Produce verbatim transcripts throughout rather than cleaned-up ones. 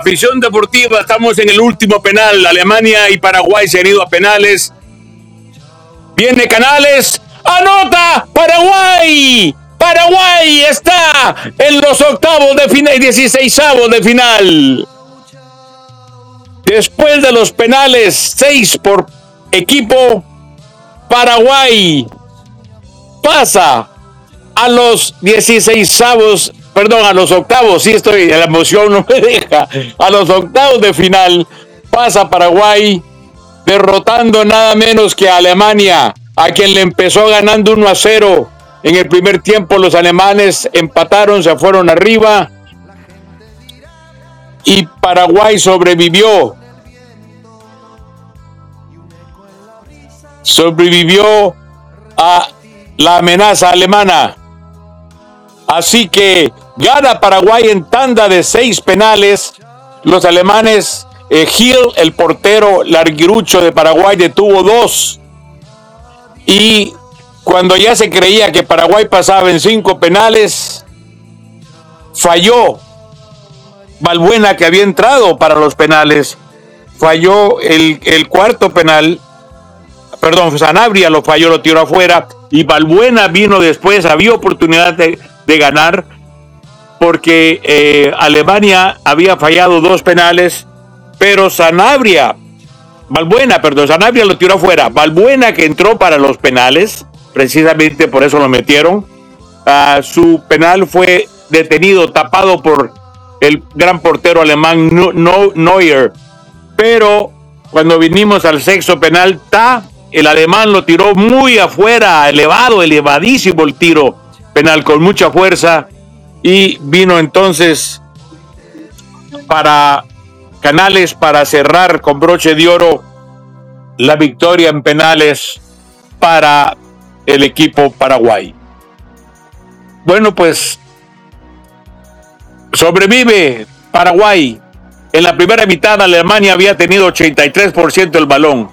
Afición deportiva, estamos en el último penal. Alemania y Paraguay se han ido a penales. Viene Canales, anota Paraguay. Paraguay está en los octavos de final, dieciseisavos de final. Después de los penales, seis por equipo, Paraguay pasa a los dieciseisavos, perdón, a los octavos, sí estoy, la emoción no me deja, a los octavos de final, pasa Paraguay, derrotando nada menos que a Alemania, a quien le empezó ganando uno a cero. En el primer tiempo los alemanes empataron, se fueron arriba, y Paraguay sobrevivió. Sobrevivió a la amenaza alemana. Así que gana Paraguay en tanda de seis penales. Los alemanes, eh, Gil, el portero larguirucho de Paraguay, detuvo dos. Y cuando ya se creía que Paraguay pasaba en cinco penales, falló Balbuena, que había entrado para los penales. Falló el, el cuarto penal. Perdón, Sanabria lo falló, lo tiró afuera. Y Balbuena vino después, había oportunidad de, de ganar, porque eh, Alemania había fallado dos penales, pero Sanabria, Balbuena, perdón, Sanabria lo tiró afuera. Balbuena, que entró para los penales, precisamente por eso lo metieron. Uh, su penal fue detenido, tapado por el gran portero alemán no, no, Neuer. Pero cuando vinimos al sexto penal, ta, el alemán lo tiró muy afuera, elevado, elevadísimo el tiro penal, con mucha fuerza. Y vino entonces para Canales, para cerrar con broche de oro la victoria en penales para el equipo Paraguay. Bueno, pues sobrevive Paraguay. En la primera mitad Alemania había tenido ochenta y tres por ciento del balón.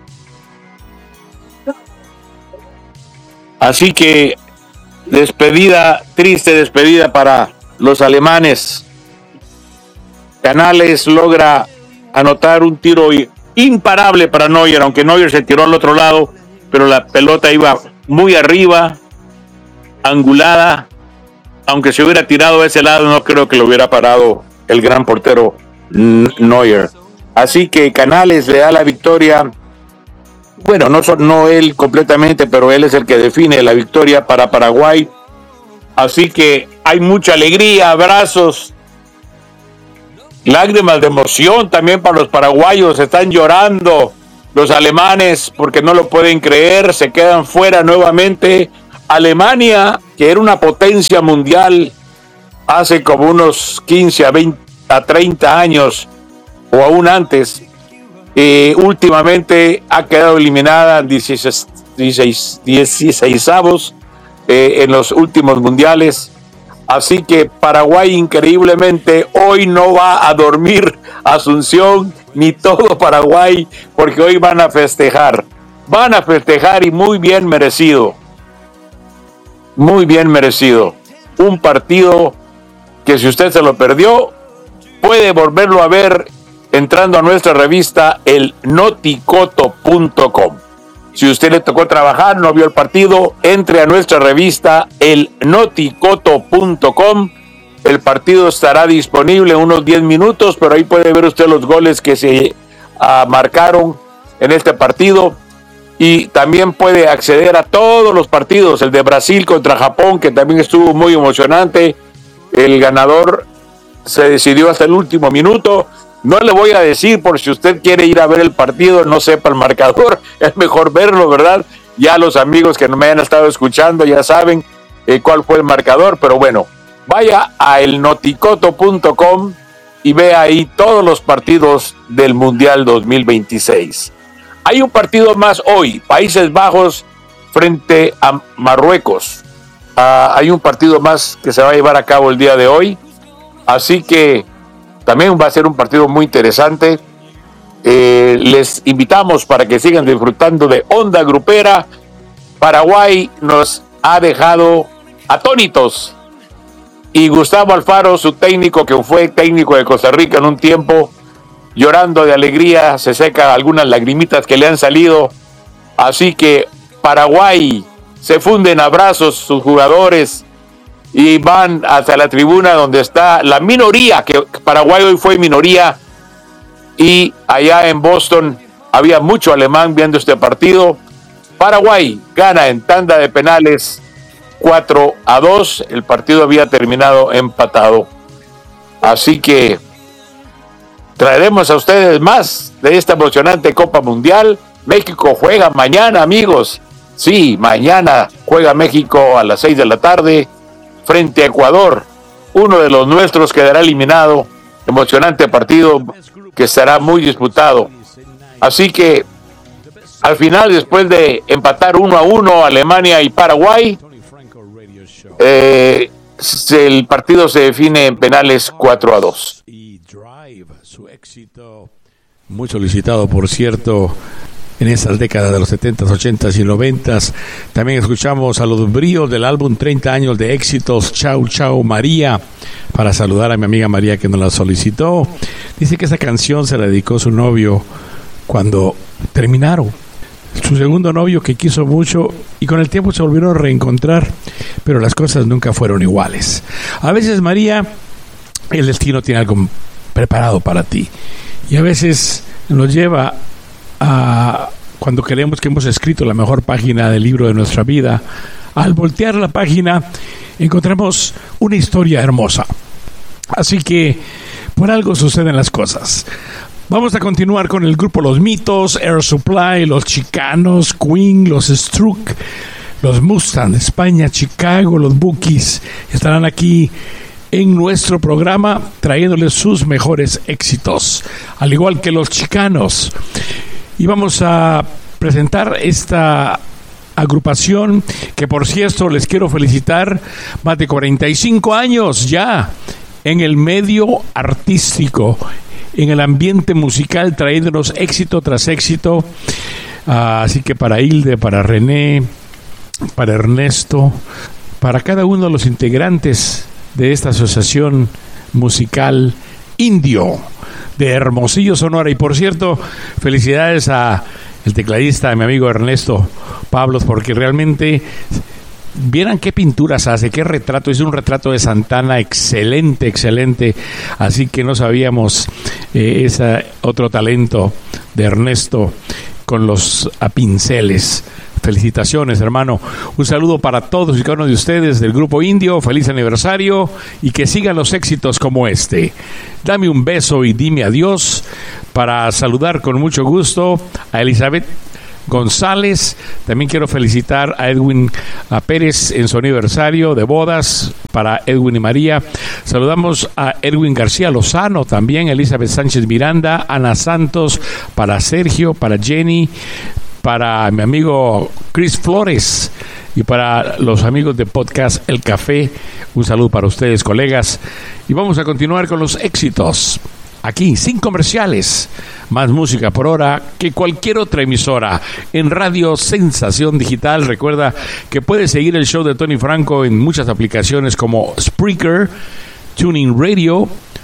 Así que despedida, triste despedida para los alemanes. Canales logra anotar un tiro imparable para Neuer, aunque Neuer se tiró al otro lado, pero la pelota iba muy arriba, angulada. Aunque se hubiera tirado a ese lado, no creo que lo hubiera parado el gran portero Neuer. Así que Canales le da la victoria. Bueno, no, no él completamente, pero él es el que define la victoria para Paraguay. Así que hay mucha alegría, abrazos, lágrimas de emoción también para los paraguayos. Están llorando los alemanes porque no lo pueden creer, se quedan fuera nuevamente. Alemania, que era una potencia mundial hace como unos quince a veinte a treinta años o aún antes, eh, últimamente ha quedado eliminada en dieciseisavos eh, en los últimos mundiales. Así que Paraguay, increíblemente, hoy no va a dormir Asunción ni todo Paraguay, porque hoy van a festejar. Van a festejar, y muy bien merecido. Muy bien merecido. Un partido que, si usted se lo perdió, puede volverlo a ver entrando a nuestra revista el noticoto punto com. Si usted le tocó trabajar, no vio el partido, entre a nuestra revista el noticoto punto com. El partido estará disponible unos diez minutos, pero ahí puede ver usted los goles que se uh, marcaron en este partido. Y también puede acceder a todos los partidos, el de Brasil contra Japón, que también estuvo muy emocionante. El ganador se decidió hasta el último minuto. No le voy a decir, por si usted quiere ir a ver el partido, no sepa el marcador, es mejor verlo, ¿verdad? Ya los amigos que no me han estado escuchando ya saben eh, cuál fue el marcador, pero bueno, vaya a el noticoto punto com y vea ahí todos los partidos del Mundial dos mil veintiséis. Hay un partido más hoy, Países Bajos frente a Marruecos. Uh, hay un partido más que se va a llevar a cabo el día de hoy, así que también va a ser un partido muy interesante. Eh, les invitamos para que sigan disfrutando de Onda Grupera. Paraguay nos ha dejado atónitos Y Gustavo Alfaro, su técnico, que fue técnico de Costa Rica en un tiempo, llorando de alegría, se seca algunas lagrimitas que le han salido. Así que Paraguay se funde en abrazos sus jugadores y van hasta la tribuna donde está la minoría, que Paraguay hoy fue minoría, y allá en Boston había mucho alemán viendo este partido. Paraguay gana en tanda de penales cuatro a dos, el partido había terminado empatado. Así que traeremos a ustedes más de esta emocionante Copa Mundial. México juega mañana, amigos. Sí, mañana juega México a las seis de la tarde frente a Ecuador. Uno de los nuestros quedará eliminado. Emocionante partido que estará muy disputado. Así que al final, después de empatar uno a uno Alemania y Paraguay, eh, el partido se define en penales cuatro a dos. Muy solicitado, por cierto, en esas décadas de los setentas, ochentas y noventas. También escuchamos a los bríos del álbum treinta años de éxitos, Chau Chau María, para saludar a mi amiga María que nos la solicitó. Dice que esa canción se la dedicó a su novio cuando terminaron. Su segundo novio, que quiso mucho, y con el tiempo se volvieron a reencontrar, pero las cosas nunca fueron iguales. A veces, María, el destino tiene algo preparado para ti, y a veces nos lleva a, cuando creemos que hemos escrito la mejor página del libro de nuestra vida, al voltear la página encontramos una historia hermosa. Así que por algo suceden las cosas. Vamos a continuar con el grupo Los Mitos, Air Supply, Los Chicanos, Queen, Los Struck, Los Mustang, España, Chicago, Los Bookies. Estarán aquí en nuestro programa trayéndoles sus mejores éxitos, al igual que Los Chicanos. Y vamos a presentar esta agrupación que, por cierto, les quiero felicitar, más de cuarenta y cinco años ya en el medio artístico, en el ambiente musical, trayéndonos éxito tras éxito. Uh, así que para Hilde, para René, para Ernesto, para cada uno de los integrantes de esta asociación musical Indio de Hermosillo, Sonora. Y por cierto, felicidades a el tecladista, a mi amigo Ernesto Pablos, porque realmente vieran qué pinturas hace, qué retrato. Es un retrato de Santana excelente, excelente. Así que no sabíamos eh, ese otro talento de Ernesto con los a pinceles. Felicitaciones, hermano. Un saludo para todos y cada uno de ustedes del Grupo Indio. Feliz aniversario y que sigan los éxitos como este. Dame un beso y dime adiós, para saludar con mucho gusto a Elizabeth González. También quiero felicitar a Edwin a Pérez en su aniversario de bodas, para Edwin y María. Saludamos a Edwin García Lozano también, Elizabeth Sánchez Miranda, Ana Santos, para Sergio, para Jenny, para mi amigo Chris Flores y para los amigos de Podcast El Café. Un saludo para ustedes, colegas. Y vamos a continuar con los éxitos. Aquí, sin comerciales, más música por hora que cualquier otra emisora en Radio Sensación Digital. Recuerda que puedes seguir el show de Tony Franco en muchas aplicaciones como Spreaker, TuneIn Radio,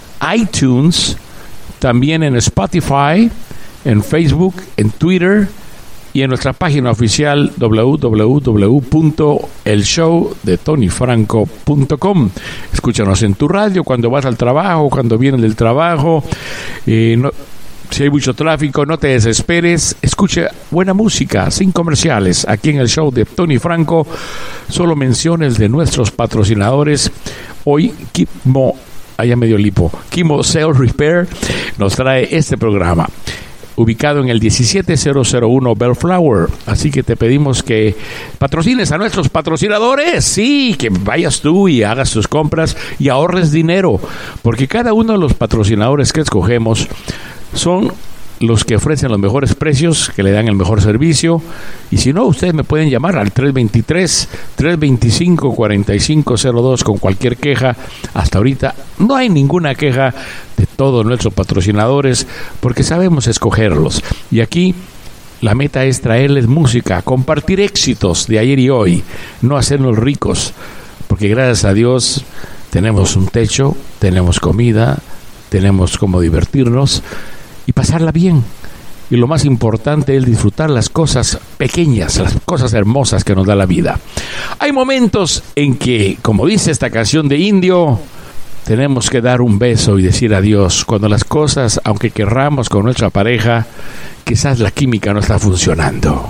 iTunes, también en Spotify, en Facebook, en Twitter y en nuestra página oficial doble u doble u doble u punto el show de tony franco punto com. Escúchanos en tu radio cuando vas al trabajo, cuando vienes del trabajo. Eh, no, si hay mucho tráfico, no te desesperes. Escucha buena música, sin comerciales, aquí en el show de Tony Franco. Solo menciones de nuestros patrocinadores. Hoy, Kimo, allá medio lipo, Kimo Sales Repair nos trae este programa, ubicado en el diecisiete mil uno Bellflower. Así que te pedimos que patrocines a nuestros patrocinadores. Sí, que vayas tú y hagas tus compras y ahorres dinero, porque cada uno de los patrocinadores que escogemos son los que ofrecen los mejores precios, que le dan el mejor servicio. Y si no, ustedes me pueden llamar al tres dos tres, tres dos cinco, cuatro cinco cero dos con cualquier queja. Hasta ahorita no hay ninguna queja de todos nuestros patrocinadores, porque sabemos escogerlos. Y aquí la meta es traerles música, compartir éxitos de ayer y hoy, no hacernos ricos, porque gracias a Dios tenemos un techo, tenemos comida, tenemos cómo divertirnos y pasarla bien. Y lo más importante es disfrutar las cosas pequeñas, las cosas hermosas que nos da la vida. Hay momentos en que, como dice esta canción de Indio, tenemos que dar un beso y decir adiós. Cuando las cosas, aunque querramos con nuestra pareja, quizás la química no está funcionando.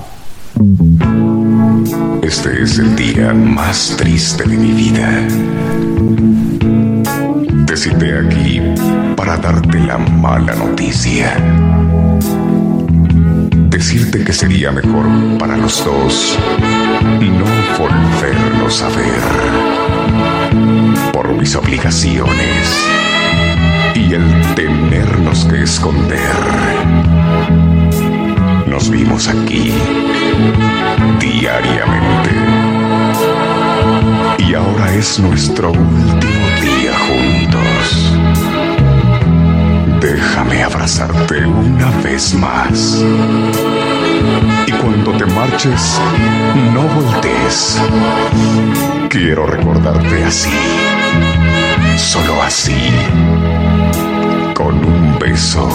Este es el día más triste de mi vida. Te cité aquí para darte la mala noticia. Decirte que sería mejor para los dos no volvernos a ver. Por mis obligaciones y el tenernos que esconder. Nos vimos aquí diariamente. Y ahora es nuestro último día juntos. Déjame abrazarte una vez más. Y cuando te marches, no voltees. Quiero recordarte así. Solo así. Con un beso.